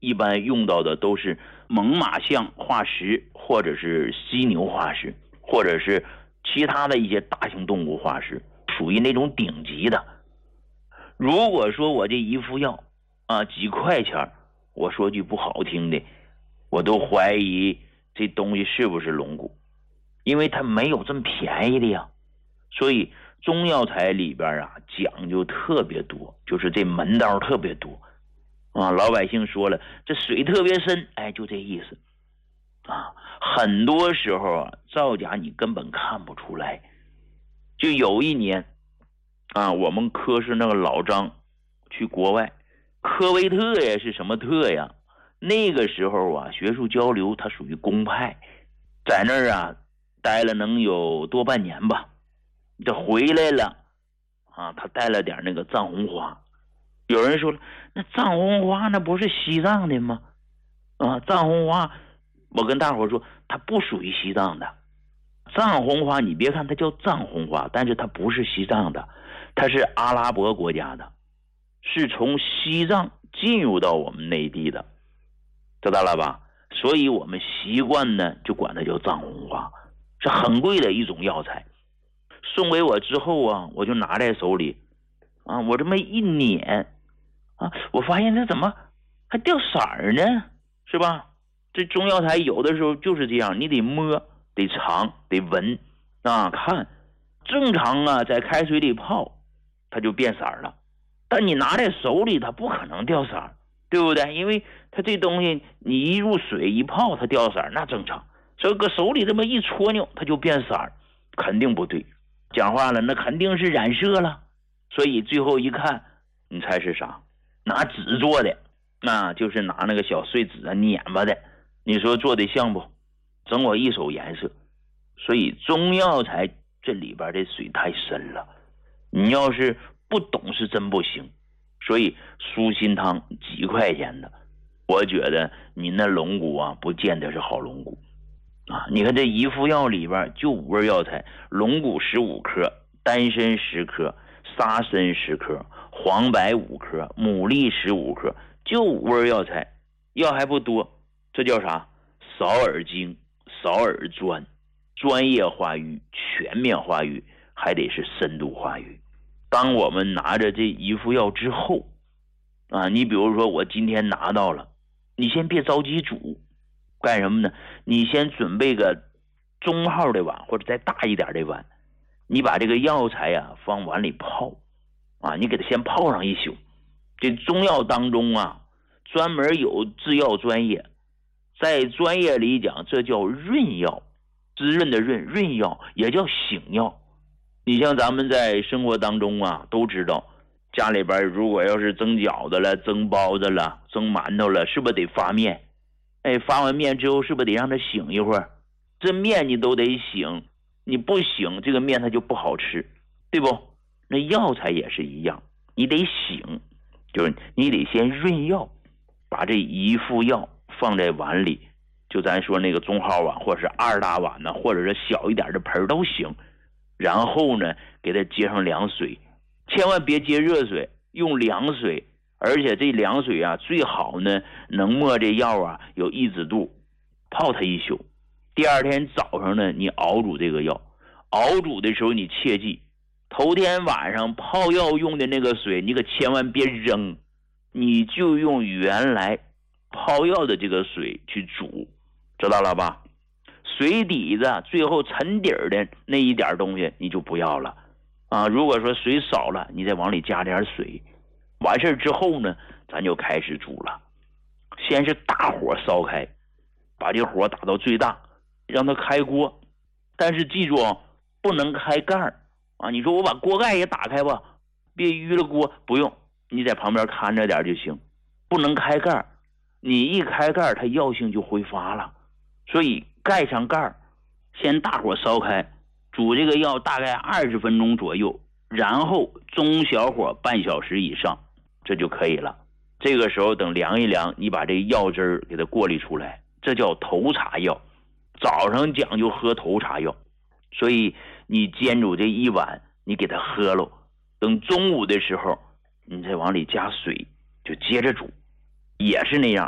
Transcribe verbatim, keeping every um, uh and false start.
一般用到的都是猛犸象化石，或者是犀牛化石，或者是其他的一些大型动物化石，属于那种顶级的。如果说我这一副药啊几块钱，我说句不好听的，我都怀疑这东西是不是龙骨，因为它没有这么便宜的呀。所以中药材里边啊讲究特别多，就是这门道特别多啊。老百姓说了，这水特别深，哎，就这意思啊。很多时候啊，造假你根本看不出来。就有一年啊，我们科室那个老张去国外，科威特呀是什么特呀？那个时候啊，学术交流他属于公派，在那儿啊待了能有多半年吧。这回来了啊，他带了点那个藏红花。有人说了，那藏红花那不是西藏的吗？啊，藏红花，我跟大伙说，它不属于西藏的。藏红花你别看它叫藏红花，但是它不是西藏的，它是阿拉伯国家的，是从西藏进入到我们内地的，知道了吧？所以我们习惯呢就管它叫藏红花，是很贵的一种药材。送给我之后啊，我就拿在手里啊，我这么一捻啊，我发现它怎么还掉色儿呢？是吧？这中药材有的时候就是这样，你得摸，得尝，得闻啊，看。正常啊，在开水里泡，它就变色了。但你拿在手里，它不可能掉色儿，对不对？因为它这东西你一入水一泡，它掉色儿那正常。所以搁手里这么一搓扭，它就变色儿，肯定不对。讲话了，那肯定是染色了。所以最后一看，你猜是啥？拿纸做的，那就是拿那个小碎纸啊碾巴的。你说做的像不？整我一手颜色。所以中药材这里边的水太深了，你要是不懂是真不行。所以舒心汤几块钱的，我觉得你那龙骨啊，不见得是好龙骨啊。你看这一副药里边就五味药材，龙骨十五克，丹参十克，沙参十克，黄柏五克，牡蛎十五克，就五味药材，药还不多。这叫啥？少而精，少而专，专业化育，全面化育，还得是深度化育。当我们拿着这一副药之后啊，你比如说我今天拿到了，你先别着急煮，干什么呢？你先准备个中号的碗，或者再大一点的碗，你把这个药材呀、啊、放碗里泡啊，你给它先泡上一宿。这中药当中啊，专门有制药专业，在专业里讲，这叫润药，滋润的润，润药也叫醒药。你像咱们在生活当中啊，都知道家里边如果要是蒸饺子了、蒸包子了、蒸馒头了，是不是得发面？哎，发完面之后是不是得让它醒一会儿？这面你都得醒，你不醒这个面它就不好吃，对不？那药材也是一样，你得醒，就是你得先润药，把这一副药放在碗里，就咱说那个中号碗，或者是二大碗呢，或者是小一点的盆都行。然后呢，给它接上凉水，千万别接热水，用凉水。而且这凉水啊，最好呢能没这药啊有抑制度，泡它一宿。第二天早上呢，你熬煮这个药。熬煮的时候你切记，头天晚上泡药用的那个水，你可千万别扔，你就用原来泡药的这个水去煮，知道了吧？水底子最后沉底儿的那一点东西你就不要了啊！如果说水少了，你再往里加点水。完事之后呢，咱就开始煮了。先是大火烧开，把这火打到最大，让它开锅。但是记住哦，不能开盖啊！你说我把锅盖也打开吧，别淤了锅，不用，你在旁边看着点就行。不能开盖，你一开盖，它药性就挥发了。所以盖上盖，先大火烧开，煮这个药大概二十分钟左右，然后中小火半小时以上，这就可以了。这个时候等凉一凉，你把这药汁儿给它过滤出来，这叫头茶药。早上讲究喝头茶药，所以你煎煮这一碗，你给它喝喽。等中午的时候，你再往里加水，就接着煮，也是那样，